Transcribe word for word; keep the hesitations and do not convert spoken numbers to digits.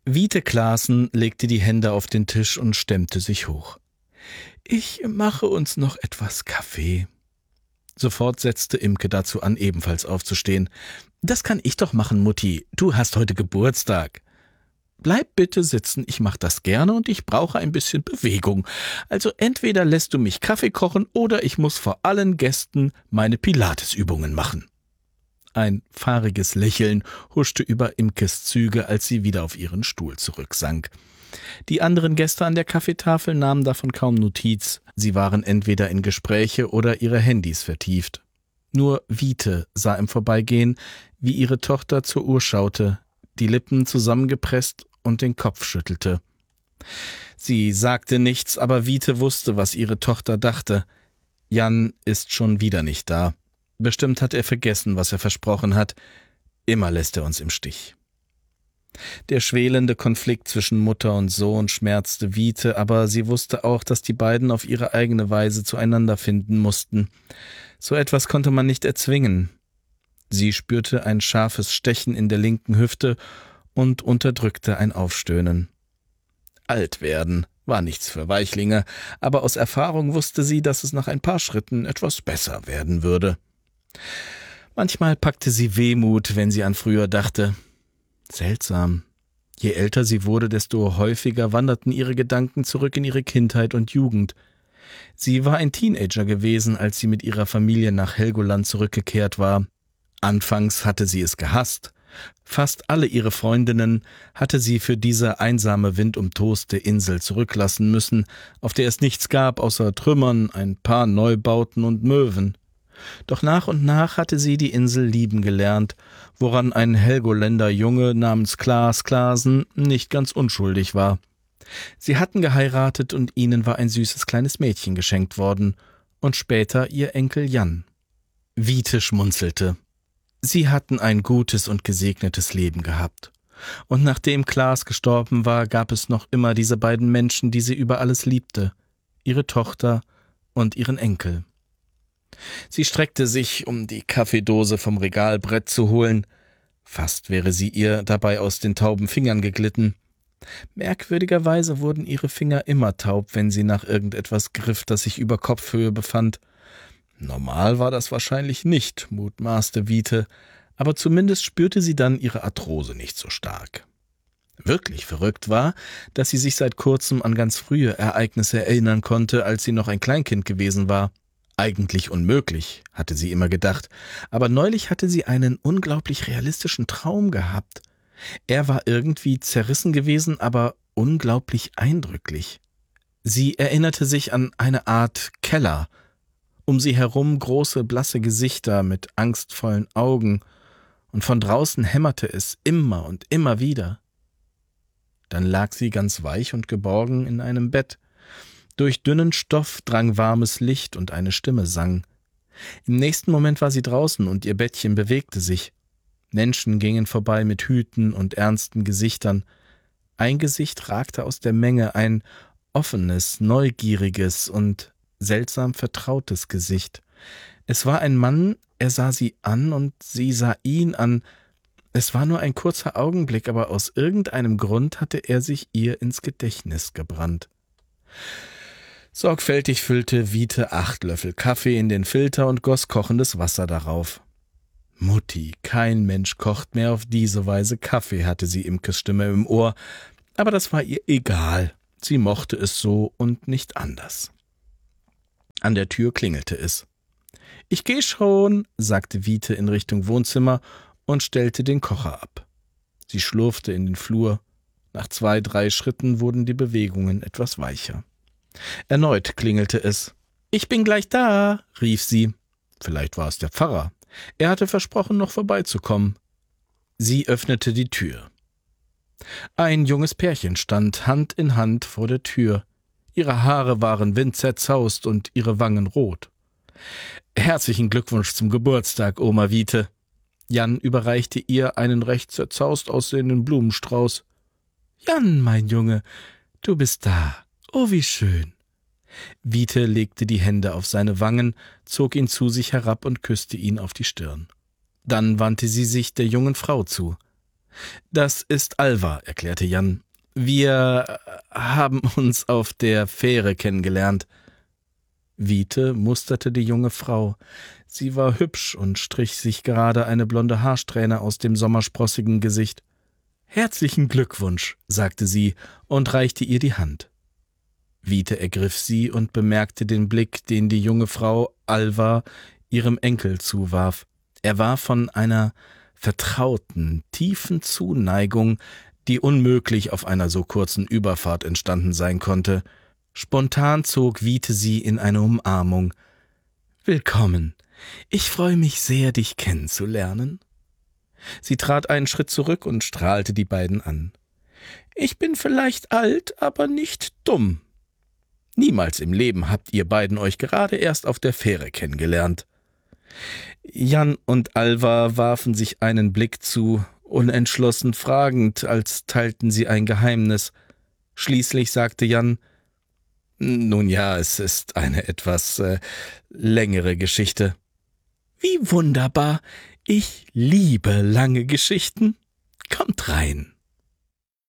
Wiete Klaassen legte die Hände auf den Tisch und stemmte sich hoch. »Ich mache uns noch etwas Kaffee.« Sofort setzte Imke dazu an, ebenfalls aufzustehen. »Das kann ich doch machen, Mutti. Du hast heute Geburtstag.« »Bleib bitte sitzen, ich mache das gerne und ich brauche ein bisschen Bewegung. Also entweder lässt du mich Kaffee kochen oder ich muss vor allen Gästen meine Pilatesübungen machen.« Ein fahriges Lächeln huschte über Imkes Züge, als sie wieder auf ihren Stuhl zurücksank. Die anderen Gäste an der Kaffeetafel nahmen davon kaum Notiz. Sie waren entweder in Gespräche oder ihre Handys vertieft. Nur Wiete sah im Vorbeigehen, wie ihre Tochter zur Uhr schaute, die Lippen zusammengepresst und den Kopf schüttelte. Sie sagte nichts, aber Wiete wusste, was ihre Tochter dachte. Jan ist schon wieder nicht da. Bestimmt hat er vergessen, was er versprochen hat. Immer lässt er uns im Stich. Der schwelende Konflikt zwischen Mutter und Sohn schmerzte Wiete, aber sie wusste auch, dass die beiden auf ihre eigene Weise zueinander finden mussten. So etwas konnte man nicht erzwingen. Sie spürte ein scharfes Stechen in der linken Hüfte und unterdrückte ein Aufstöhnen. Alt werden war nichts für Weichlinge, aber aus Erfahrung wusste sie, dass es nach ein paar Schritten etwas besser werden würde. Manchmal packte sie Wehmut, wenn sie an früher dachte. Seltsam. Je älter sie wurde, desto häufiger wanderten ihre Gedanken zurück in ihre Kindheit und Jugend. Sie war ein Teenager gewesen, als sie mit ihrer Familie nach Helgoland zurückgekehrt war. Anfangs hatte sie es gehasst. Fast alle ihre Freundinnen hatte sie für diese einsame, windumtoste Insel zurücklassen müssen, auf der es nichts gab außer Trümmern, ein paar Neubauten und Möwen. Doch nach und nach hatte sie die Insel lieben gelernt, woran ein Helgoländer Junge namens Klaas Klaassen nicht ganz unschuldig war. Sie hatten geheiratet und ihnen war ein süßes kleines Mädchen geschenkt worden und später ihr Enkel Jan. Wiete schmunzelte. Sie hatten ein gutes und gesegnetes Leben gehabt. Und nachdem Klaas gestorben war, gab es noch immer diese beiden Menschen, die sie über alles liebte, ihre Tochter und ihren Enkel. Sie streckte sich, um die Kaffeedose vom Regalbrett zu holen. Fast wäre sie ihr dabei aus den tauben Fingern geglitten. Merkwürdigerweise wurden ihre Finger immer taub, wenn sie nach irgendetwas griff, das sich über Kopfhöhe befand. Normal war das wahrscheinlich nicht, mutmaßte Wiete, aber zumindest spürte sie dann ihre Arthrose nicht so stark. Wirklich verrückt war, dass sie sich seit kurzem an ganz frühe Ereignisse erinnern konnte, als sie noch ein Kleinkind gewesen war. Eigentlich unmöglich, hatte sie immer gedacht, aber neulich hatte sie einen unglaublich realistischen Traum gehabt. Er war irgendwie zerrissen gewesen, aber unglaublich eindrücklich. Sie erinnerte sich an eine Art Keller, um sie herum große, blasse Gesichter mit angstvollen Augen, und von draußen hämmerte es immer und immer wieder. Dann lag sie ganz weich und geborgen in einem Bett. Durch dünnen Stoff drang warmes Licht und eine Stimme sang. Im nächsten Moment war sie draußen und ihr Bettchen bewegte sich. Menschen gingen vorbei mit Hüten und ernsten Gesichtern. Ein Gesicht ragte aus der Menge, ein offenes, neugieriges und seltsam vertrautes Gesicht. Es war ein Mann, er sah sie an und sie sah ihn an. Es war nur ein kurzer Augenblick, aber aus irgendeinem Grund hatte er sich ihr ins Gedächtnis gebrannt. Sorgfältig füllte Wiete acht Löffel Kaffee in den Filter und goss kochendes Wasser darauf. »Mutti, kein Mensch kocht mehr auf diese Weise Kaffee«, hatte sie Imkes Stimme im Ohr, aber das war ihr egal. Sie mochte es so und nicht anders. An der Tür klingelte es. »Ich geh schon«, sagte Wiete in Richtung Wohnzimmer und stellte den Kocher ab. Sie schlurfte in den Flur. Nach zwei, drei Schritten wurden die Bewegungen etwas weicher. Erneut klingelte es. »Ich bin gleich da«, rief sie. Vielleicht war es der Pfarrer. Er hatte versprochen, noch vorbeizukommen. Sie öffnete die Tür. Ein junges Pärchen stand Hand in Hand vor der Tür. Ihre Haare waren windzerzaust und ihre Wangen rot. »Herzlichen Glückwunsch zum Geburtstag, Oma Wiete.« Jan überreichte ihr einen recht zerzaust aussehenden Blumenstrauß. »Jan, mein Junge, du bist da. Oh, wie schön.« Wiete legte die Hände auf seine Wangen, zog ihn zu sich herab und küsste ihn auf die Stirn. Dann wandte sie sich der jungen Frau zu. »Das ist Alva«, erklärte Jan. »Wir haben uns auf der Fähre kennengelernt.« Wiete musterte die junge Frau. Sie war hübsch und strich sich gerade eine blonde Haarsträhne aus dem sommersprossigen Gesicht. »Herzlichen Glückwunsch«, sagte sie und reichte ihr die Hand. Wiete ergriff sie und bemerkte den Blick, den die junge Frau Alva ihrem Enkel zuwarf. Er war von einer vertrauten, tiefen Zuneigung, die unmöglich auf einer so kurzen Überfahrt entstanden sein konnte. Spontan zog Wiete sie in eine Umarmung. »Willkommen. Ich freue mich sehr, dich kennenzulernen.« Sie trat einen Schritt zurück und strahlte die beiden an. »Ich bin vielleicht alt, aber nicht dumm. Niemals im Leben habt ihr beiden euch gerade erst auf der Fähre kennengelernt.« Jan und Alva warfen sich einen Blick zu, unentschlossen fragend, als teilten sie ein Geheimnis. Schließlich sagte Jan: »Nun ja, es ist eine etwas äh, längere Geschichte.« »Wie wunderbar! Ich liebe lange Geschichten. Kommt rein.«